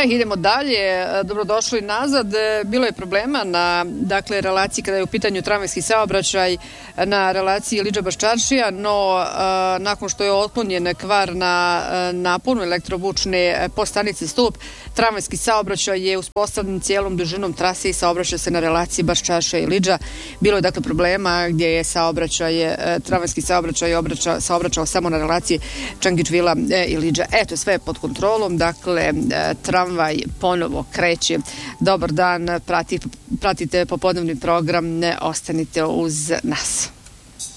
Idemo dalje. Dobrodošli nazad. Bilo je problema na relaciji kada je u pitanju tramvajski saobraćaj na relaciji Iliđa-Baščaršija, no nakon što je otklonjen kvar na naponu elektrovučne po stanici Stup, tramvajski saobraćaj je uspostavljen cijelom dužinom trase i saobraća se na relaciji Baščaršija-Iliđa. Bilo je problema gdje je tramvajski saobraćaj saobraćao samo na relaciji Čangić-Vila-Iliđa. Eto, sve je pod kontrolom, tramvaj ponovo kreće. Dobar dan, pratite popodnevni program, ne ostanite uz nas.